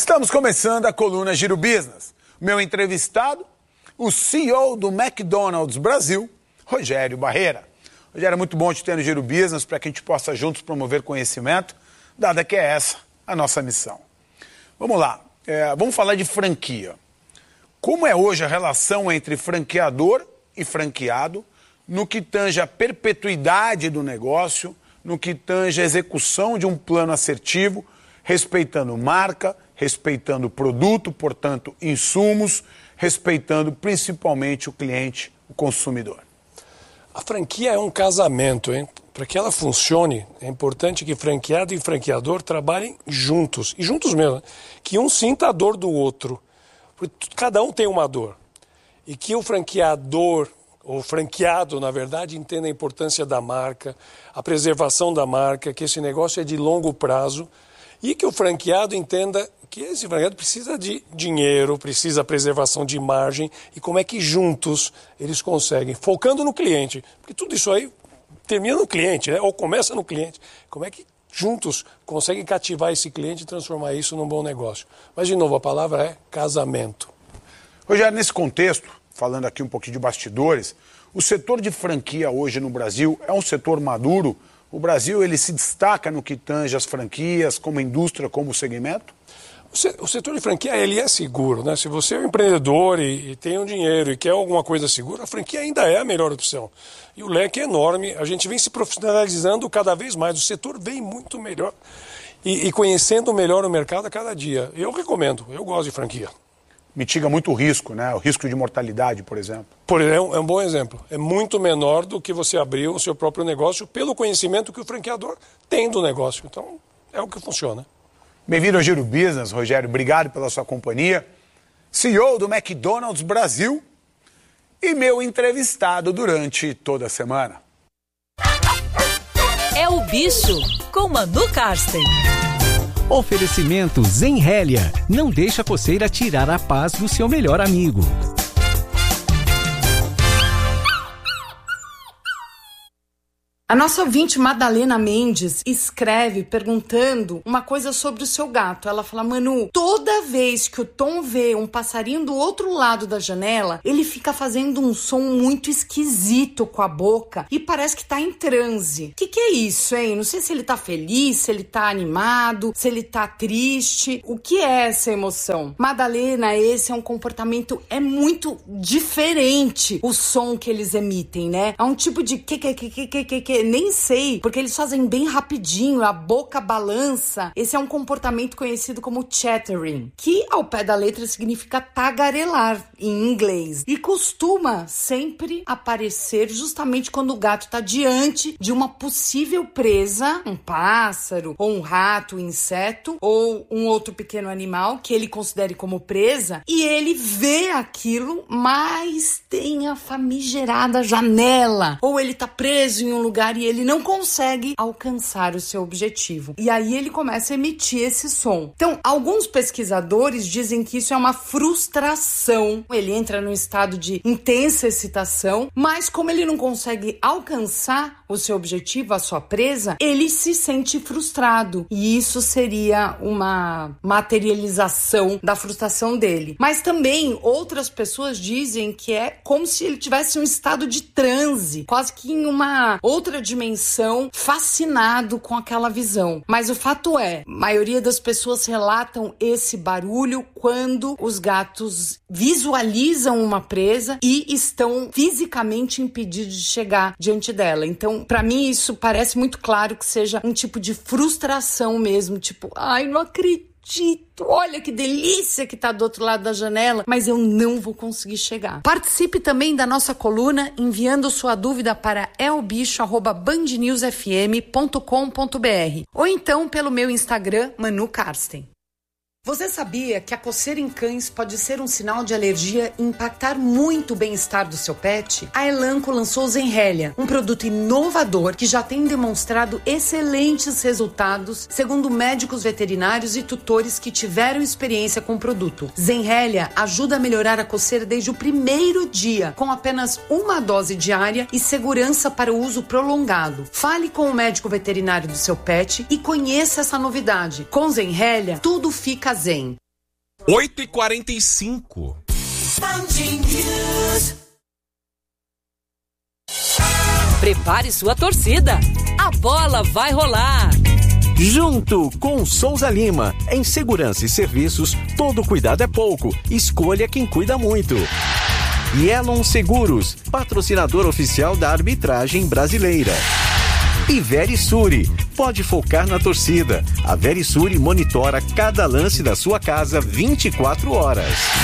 Estamos começando a coluna Giro Business. Meu entrevistado, o CEO do McDonald's Brasil, Rogério Barreira. Rogério, é muito bom te ter no Giro Business para que a gente possa juntos promover conhecimento, dada que é essa a nossa missão. Vamos lá, vamos falar de franquia. Como é hoje a relação entre franqueador e franqueado no que tange a perpetuidade do negócio, no que tange a execução de um plano assertivo, respeitando marca, respeitando produto, portanto, insumos, respeitando principalmente o cliente, o consumidor? A franquia é um casamento, hein? Para que ela funcione, é importante que franqueado e franqueador trabalhem juntos, e juntos mesmo, que um sinta a dor do outro. Porque cada um tem uma dor. E que o franqueador, ou franqueado, na verdade, entenda a importância da marca, a preservação da marca, que esse negócio é de longo prazo, e que o franqueado entenda que esse franqueado precisa de dinheiro, precisa da preservação de margem, e como é que juntos eles conseguem, focando no cliente, porque tudo isso aí termina no cliente, né? Ou começa no cliente. Como é que juntos conseguem cativar esse cliente e transformar isso num bom negócio? Mas, de novo, a palavra é casamento. Rogério, nesse contexto, falando aqui um pouquinho de bastidores, o setor de franquia hoje no Brasil é um setor maduro? O Brasil ele se destaca no que tange as franquias, como indústria, como segmento? O setor de franquia ele é seguro, né? Se você é um empreendedor e tem um dinheiro e quer alguma coisa segura, a franquia ainda é a melhor opção. E o leque é enorme, a gente vem se profissionalizando cada vez mais, o setor vem muito melhor e conhecendo melhor o mercado a cada dia. Eu recomendo, eu gosto de franquia. Mitiga muito o risco, né? O risco de mortalidade, por exemplo. É um bom exemplo. É muito menor do que você abrir o seu próprio negócio pelo conhecimento que o franqueador tem do negócio. Então, é o que funciona. Bem-vindo ao Giro Business, Rogério. Obrigado pela sua companhia. CEO do McDonald's Brasil e meu entrevistado durante toda a semana. É o Bicho, com Manu Karsten. Oferecimento Zenrélia. Não deixa a coceira tirar a paz do seu melhor amigo. A nossa ouvinte Madalena Mendes escreve perguntando uma coisa sobre o seu gato. Ela fala: Manu, toda vez que o Tom vê um passarinho do outro lado da janela, ele fica fazendo um som muito esquisito com a boca e parece que tá em transe. O que é isso, hein? Não sei se ele tá feliz, se ele tá animado, se ele tá triste. O que é essa emoção? Madalena, esse é um comportamento, é muito diferente o som que eles emitem, né? É um tipo de nem sei, porque eles fazem bem rapidinho, a boca balança. Esse é um comportamento conhecido como chattering, que ao pé da letra significa tagarelar em inglês, e costuma sempre aparecer justamente quando o gato está diante de uma possível presa, um pássaro, ou um rato, um inseto, ou um outro pequeno animal que ele considere como presa, e ele vê aquilo, mas tem a famigerada janela, ou ele está preso em um lugar e ele não consegue alcançar o seu objetivo. E aí ele começa a emitir esse som. Então, alguns pesquisadores dizem que isso é uma frustração. Ele entra num estado de intensa excitação, mas como ele não consegue alcançar o seu objetivo, a sua presa, ele se sente frustrado. E isso seria uma materialização da frustração dele. Mas também outras pessoas dizem que é como se ele tivesse um estado de transe, quase que em uma outra dimensão, fascinado com aquela visão. Mas o fato é, a maioria das pessoas relatam esse barulho quando os gatos visualizam uma presa e estão fisicamente impedidos de chegar diante dela. Então, para mim, isso parece muito claro que seja um tipo de frustração mesmo, tipo, ai, não acredito. Olha que delícia que tá do outro lado da janela, mas eu não vou conseguir chegar. Participe também da nossa coluna enviando sua dúvida para elbicho@bandnewsfm.com.br ou então pelo meu Instagram, Manu Karsten. Você sabia que a coceira em cães pode ser um sinal de alergia e impactar muito o bem-estar do seu pet? A Elanco lançou o Zenrélia, um produto inovador que já tem demonstrado excelentes resultados, segundo médicos veterinários e tutores que tiveram experiência com o produto. Zenrélia ajuda a melhorar a coceira desde o primeiro dia, com apenas uma dose diária e segurança para o uso prolongado. Fale com o médico veterinário do seu pet e conheça essa novidade. Com Zenrélia, tudo fica zen. 8h45. Prepare sua torcida. A bola vai rolar. Junto com Souza Lima. Em segurança e serviços, todo cuidado é pouco. Escolha quem cuida muito. Yelon Seguros, patrocinador oficial da arbitragem brasileira. E Verisure, pode focar na torcida. A Verisure monitora cada lance da sua casa 24 horas.